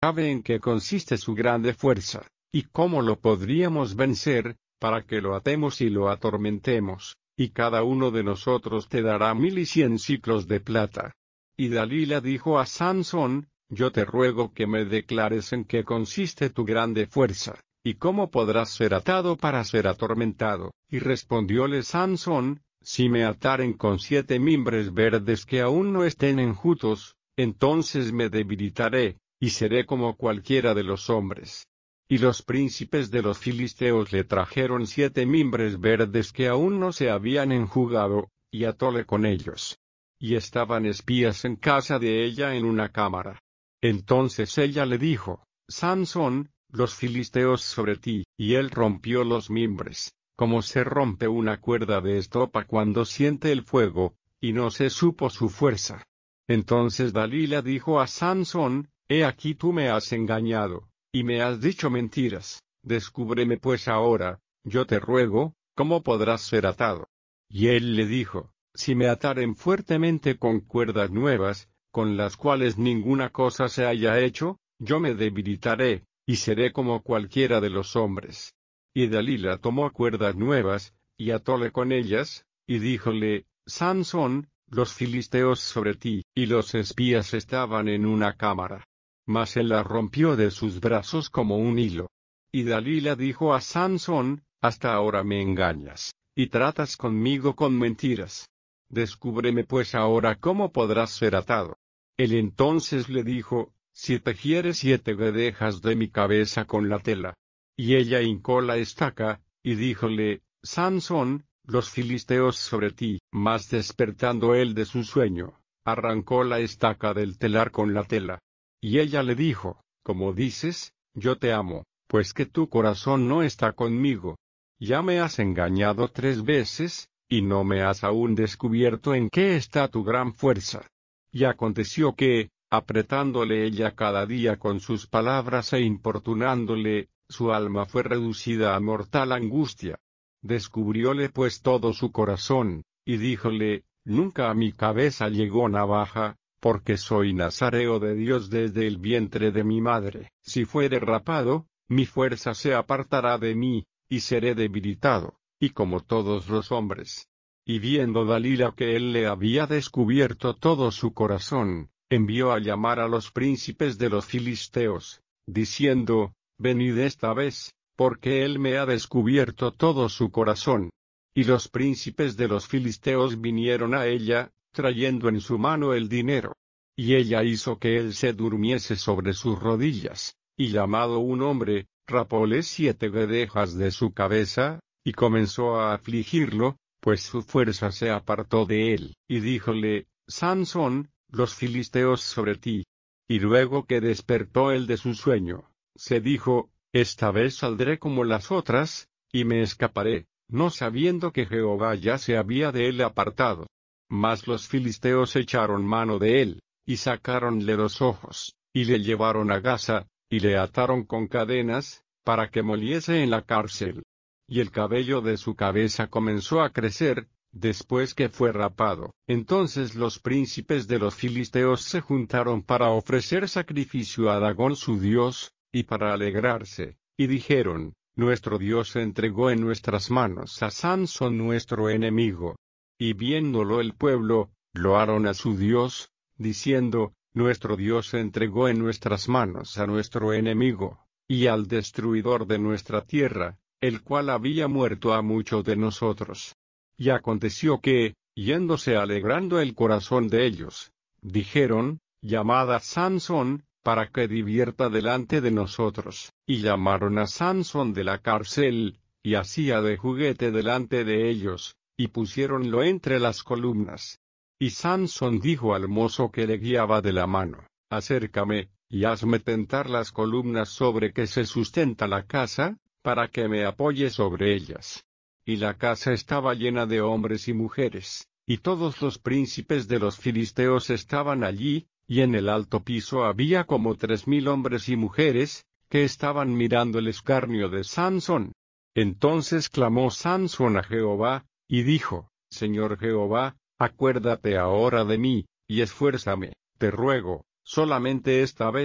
sabe en qué consiste su grande fuerza, y cómo lo podríamos vencer, para que lo atemos y lo atormentemos, y cada uno de nosotros te dará 1100 siclos de plata. Y Dalila dijo a Sansón, yo te ruego que me declares en qué consiste tu grande fuerza, y cómo podrás ser atado para ser atormentado. Y respondióle Sansón, si me ataren con 7 mimbres verdes que aún no estén enjutos, entonces me debilitaré, y seré como cualquiera de los hombres. Y los príncipes de los filisteos le trajeron 7 mimbres verdes que aún no se habían enjugado, y atóle con ellos. Y estaban espías en casa de ella en una cámara. Entonces ella le dijo, Sansón, los filisteos sobre ti, y él rompió los mimbres, como se rompe una cuerda de estopa cuando siente el fuego, y no se supo su fuerza. Entonces Dalila dijo a Sansón, he aquí tú me has engañado, y me has dicho mentiras, descúbreme pues ahora, yo te ruego, ¿cómo podrás ser atado? Y él le dijo, si me ataren fuertemente con cuerdas nuevas, con las cuales ninguna cosa se haya hecho, yo me debilitaré, y seré como cualquiera de los hombres. Y Dalila tomó cuerdas nuevas, y atóle con ellas, y díjole, Sansón, los filisteos sobre ti, y los espías estaban en una cámara. Mas él la rompió de sus brazos como un hilo. Y Dalila dijo a Sansón, hasta ahora me engañas, y tratas conmigo con mentiras. Descúbreme pues ahora cómo podrás ser atado. Él entonces le dijo, si tejieres 7 guedejas de mi cabeza con la tela. Y ella hincó la estaca, y díjole, Sansón, los filisteos sobre ti. Mas despertando él de su sueño, arrancó la estaca del telar con la tela. Y ella le dijo, como dices, yo te amo, pues que tu corazón no está conmigo. Ya me has engañado 3 veces, y no me has aún descubierto en qué está tu gran fuerza. Y aconteció que, apretándole ella cada día con sus palabras e importunándole, su alma fue reducida a mortal angustia. Descubrióle pues todo su corazón, y díjole, nunca a mi cabeza llegó navaja, porque soy nazareo de Dios desde el vientre de mi madre. Si fuere rapado, mi fuerza se apartará de mí, y seré debilitado, y como todos los hombres. Y viendo Dalila que él le había descubierto todo su corazón, envió a llamar a los príncipes de los filisteos, diciendo, venid esta vez, porque él me ha descubierto todo su corazón. Y los príncipes de los filisteos vinieron a ella, trayendo en su mano el dinero. Y ella hizo que él se durmiese sobre sus rodillas, y llamado un hombre, rapóle 7 guedejas de su cabeza, y comenzó a afligirlo, pues su fuerza se apartó de él, y díjole, Sansón, los filisteos sobre ti. Y luego que despertó él de su sueño, se dijo, esta vez saldré como las otras, y me escaparé, no sabiendo que Jehová ya se había de él apartado. Mas los filisteos echaron mano de él, y sacáronle los ojos, y le llevaron a Gaza, y le ataron con cadenas, para que moliese en la cárcel. Y el cabello de su cabeza comenzó a crecer, después que fue rapado. Entonces los príncipes de los filisteos se juntaron para ofrecer sacrificio a Dagón su dios, y para alegrarse, y dijeron, nuestro Dios entregó en nuestras manos a Sansón nuestro enemigo. Y viéndolo el pueblo, loaron a su Dios, diciendo, nuestro Dios entregó en nuestras manos a nuestro enemigo, y al destruidor de nuestra tierra, el cual había muerto a muchos de nosotros. Y aconteció que, yéndose alegrando el corazón de ellos, dijeron, llamad a Sansón, para que divierta delante de nosotros. Y llamaron a Sansón de la cárcel, y hacía de juguete delante de ellos, y pusiéronlo entre las columnas. Y Sansón dijo al mozo que le guiaba de la mano, acércame, y hazme tentar las columnas sobre que se sustenta la casa, para que me apoye sobre ellas. Y la casa estaba llena de hombres y mujeres, y todos los príncipes de los filisteos estaban allí, y en el alto piso había como 3000 hombres y mujeres, que estaban mirando el escarnio de Sansón. Entonces clamó Sansón a Jehová, y dijo, Señor Jehová, acuérdate ahora de mí, y esfuérzame, te ruego, solamente esta vez,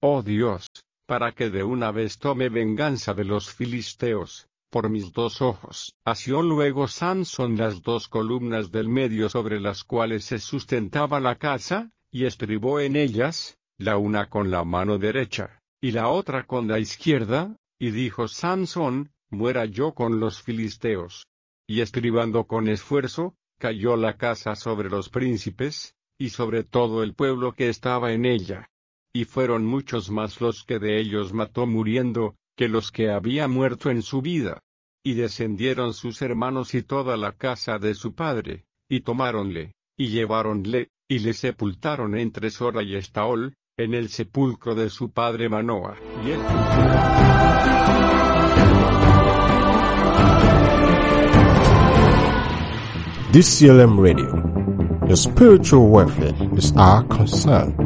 oh Dios, para que de una vez tome venganza de los filisteos, por mis 2 ojos. Asió luego Sansón las 2 columnas del medio sobre las cuales se sustentaba la casa, y estribó en ellas, la una con la mano derecha, y la otra con la izquierda, y dijo Sansón, muera yo con los filisteos. Y estribando con esfuerzo, cayó la casa sobre los príncipes, y sobre todo el pueblo que estaba en ella. Y fueron muchos más los que de ellos mató muriendo, que los que había muerto en su vida. Y descendieron sus hermanos y toda la casa de su padre, y tomáronle, y lleváronle, y le sepultaron entre Sora y Estaol, en el sepulcro de su padre Manoah. Y él DCLM Radio. The spiritual welfare is our concern.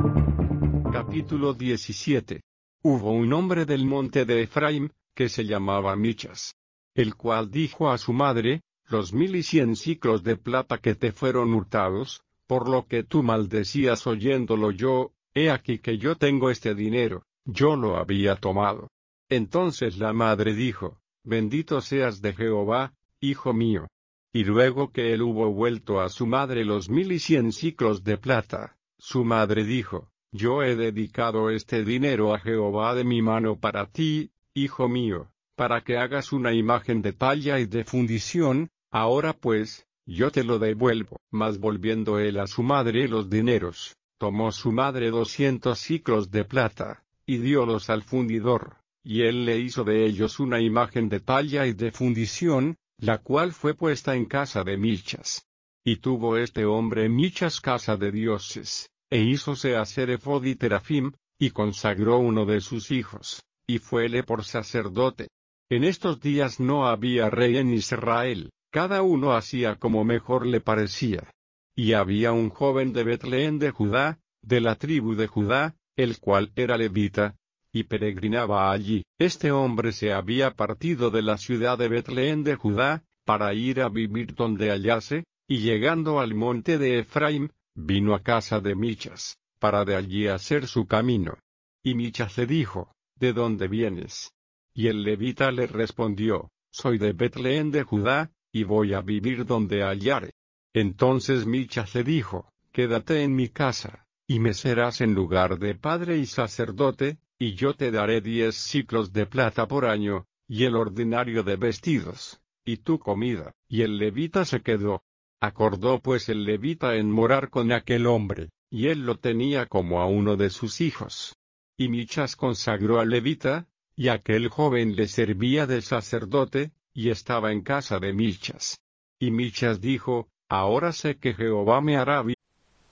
Capítulo 17. Hubo un hombre del monte de Efraim, que se llamaba Michas, el cual dijo a su madre, los 1100 siclos de plata que te fueron hurtados, por lo que tú maldecías oyéndolo yo, he aquí que yo tengo este dinero, yo lo había tomado. Entonces la madre dijo, bendito seas de Jehová, hijo mío. Y luego que él hubo vuelto a su madre los 1100 siclos de plata, su madre dijo, yo he dedicado este dinero a Jehová de mi mano para ti, hijo mío, para que hagas una imagen de talla y de fundición, ahora pues, yo te lo devuelvo. Mas volviendo él a su madre los dineros, tomó su madre 200 siclos de plata, y diólos al fundidor, y él le hizo de ellos una imagen de talla y de fundición, la cual fue puesta en casa de Michas. Y tuvo este hombre Michas casa de dioses, e hízose hacer efod y terafim, y consagró uno de sus hijos, y fuele por sacerdote. En estos días no había rey en Israel, cada uno hacía como mejor le parecía. Y había un joven de Betlehem de Judá, de la tribu de Judá, el cual era levita, y peregrinaba allí. Este hombre se había partido de la ciudad de Betlehem de Judá, para ir a vivir donde hallase, y llegando al monte de Efraim, vino a casa de Michas, para de allí hacer su camino. Y Michas le dijo, ¿de dónde vienes? Y el levita le respondió, soy de Betlehem de Judá, y voy a vivir donde hallare. Entonces Michas le dijo, quédate en mi casa, y me serás en lugar de padre y sacerdote, y yo te daré 10 siclos de plata por año, y el ordinario de vestidos, y tu comida. Y el levita se quedó. Acordó pues el levita en morar con aquel hombre, y él lo tenía como a uno de sus hijos. Y Michas consagró al levita, y aquel joven le servía de sacerdote, y estaba en casa de Michas. Y Michas dijo, ahora sé que Jehová me hará bien.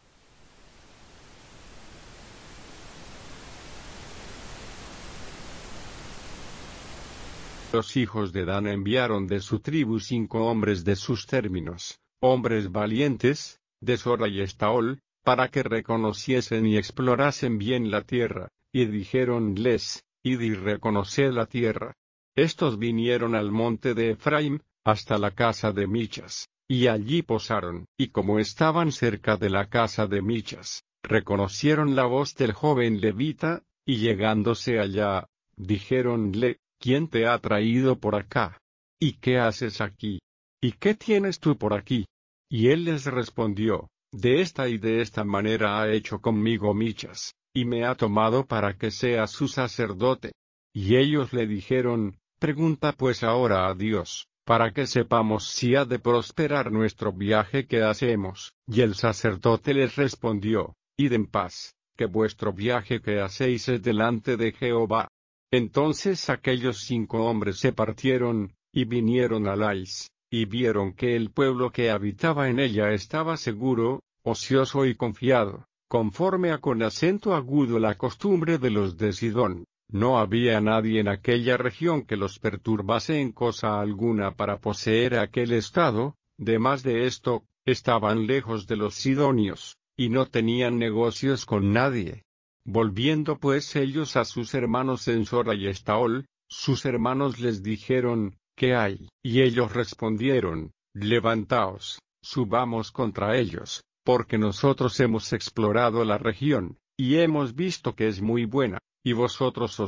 Los hijos de Dan enviaron de su tribu 5 hombres de sus términos, hombres valientes, de Sora y Estaol, para que reconociesen y explorasen bien la tierra, y dijéronles, id y reconoced la tierra. Estos vinieron al monte de Efraim, hasta la casa de Michas, y allí posaron, y como estaban cerca de la casa de Michas, reconocieron la voz del joven levita, y llegándose allá, dijéronle, ¿quién te ha traído por acá? ¿Y qué haces aquí? ¿Y qué tienes tú por aquí? Y él les respondió, de esta y de esta manera ha hecho conmigo Michas, y me ha tomado para que sea su sacerdote. Y ellos le dijeron, pregunta pues ahora a Dios, para que sepamos si ha de prosperar nuestro viaje que hacemos. Y el sacerdote les respondió, id en paz, que vuestro viaje que hacéis es delante de Jehová. Entonces aquellos 5 hombres se partieron, y vinieron a Lais, y vieron que el pueblo que habitaba en ella estaba seguro, ocioso y confiado, conforme a con acento agudo la costumbre de los de Sidón. No había nadie en aquella región que los perturbase en cosa alguna para poseer aquel estado, demás de esto, estaban lejos de los sidonios, y no tenían negocios con nadie. Volviendo pues ellos a sus hermanos en Sora y Estaol, sus hermanos les dijeron, ¿qué hay? Y ellos respondieron, levantaos, subamos contra ellos, porque nosotros hemos explorado la región, y hemos visto que es muy buena. y vosotros